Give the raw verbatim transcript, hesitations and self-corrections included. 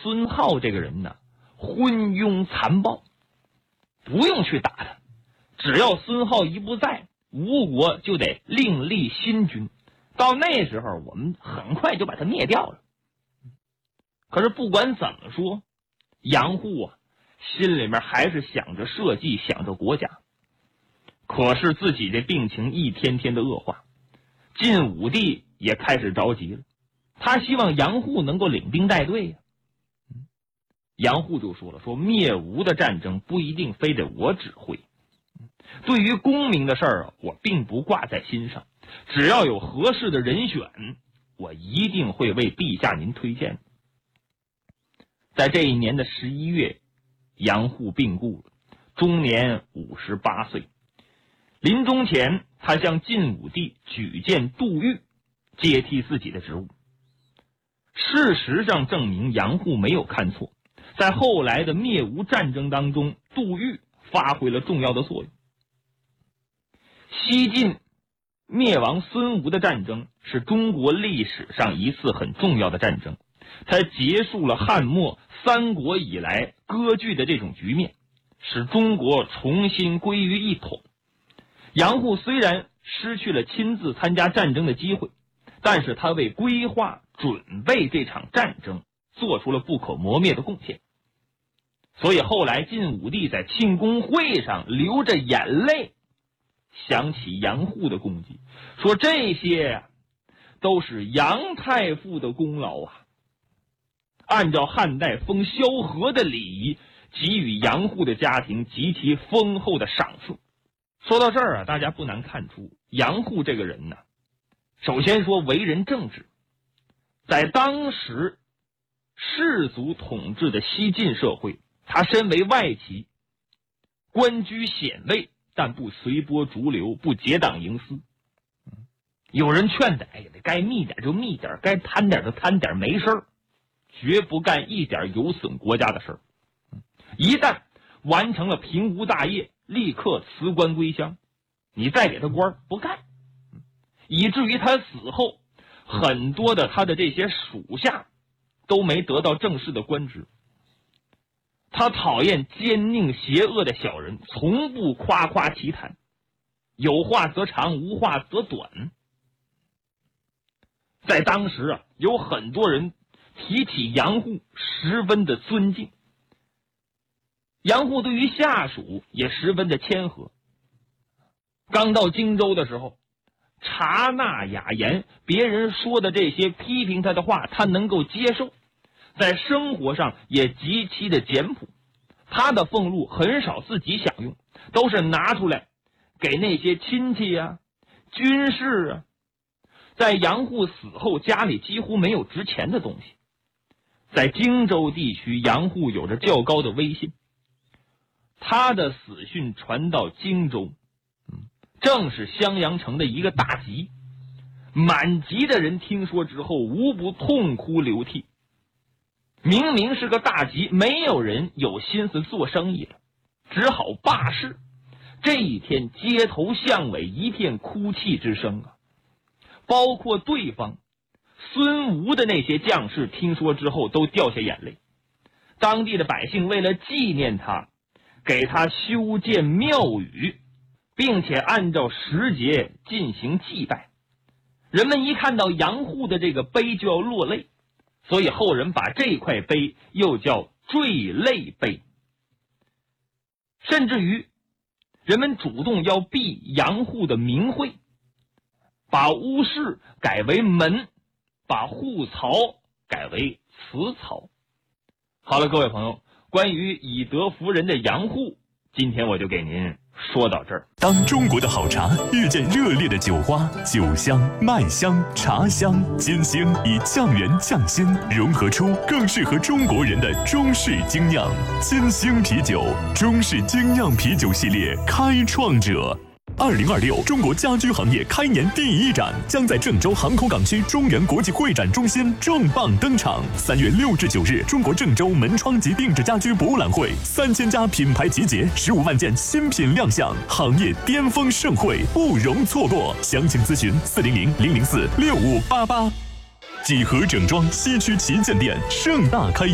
孙浩这个人呢，昏庸残暴，不用去打他，只要孙浩一不在，吴国就得另立新君，到那时候我们很快就把他灭掉了。可是不管怎么说，杨户啊心里面还是想着社稷，想着国家。可是自己这病情一天天的恶化，晋武帝也开始着急了，他希望杨户能够领兵带队呀、啊。杨户就说了，说灭吴的战争不一定非得我指挥，对于功名的事儿啊，我并不挂在心上，只要有合适的人选，我一定会为陛下您推荐。在这一年的十一月，杨户病故了，终年五十八岁。临终前，他向晋武帝举荐杜预接替自己的职务。事实上证明杨户没有看错，在后来的灭吴战争当中，杜预发挥了重要的作用。西晋灭亡孙吴的战争是中国历史上一次很重要的战争，它结束了汉末三国以来割据的这种局面，使中国重新归于一统。杨户虽然失去了亲自参加战争的机会，但是他为规划准备这场战争做出了不可磨灭的贡献。所以后来晋武帝在庆功会上流着眼泪想起杨户的功绩，说这些都是杨太傅的功劳啊。按照汉代封萧何的礼仪，给予杨户的家庭极其丰厚的赏赐。说到这儿啊，大家不难看出杨户这个人呢，首先说为人正直，在当时士族统治的西晋社会，他身为外戚，官居显位，但不随波逐流，不结党营私。有人劝他，哎呀，该密点就密点，该贪点就贪点，没事儿，绝不干一点有损国家的事儿。一旦完成了平吴大业，立刻辞官归乡，你再给他官不干，以至于他死后，很多的他的这些属下都没得到正式的官职。他讨厌奸佞邪恶的小人，从不夸夸其谈，有话则长，无话则短。在当时啊，有很多人提起杨户十分的尊敬。杨户对于下属也十分的谦和。刚到荆州的时候，察纳雅言，别人说的这些批评他的话，他能够接受，在生活上也极其的简朴。他的俸禄很少自己享用，都是拿出来给那些亲戚啊、军士啊。在杨户死后，家里几乎没有值钱的东西。在荆州地区，杨户有着较高的威信。他的死讯传到荆州，正是襄阳城的一个大集，满集的人听说之后无不痛哭流涕。明明是个大集，没有人有心思做生意了，只好罢市。这一天街头巷尾一片哭泣之声啊！包括对方孙吴的那些将士听说之后都掉下眼泪。当地的百姓为了纪念他，给他修建庙宇，并且按照时节进行祭拜。人们一看到杨户的这个碑就要落泪，所以后人把这块碑又叫坠泪碑。甚至于人们主动要避杨户的名讳，把屋室改为门，把户槽改为祠槽。好了，各位朋友，关于以德服人的杨户，今天我就给您说到这儿。 当中国的好茶遇见热烈的酒花，酒香、麦香、茶香、金星以酱园匠心融合出更适合中国人的中式精酿。金星啤酒，中式精酿啤酒系列开创者。二零二六中国家居行业开年第一展将在郑州航空港区中原国际会展中心重磅登场。三月六至九日，中国郑州门窗及定制家居博览会，三千家品牌集结，十五万件新品亮相，行业巅峰盛会，不容错过。详情咨询四零零零零四六五八八。几何整装西区旗舰店盛大开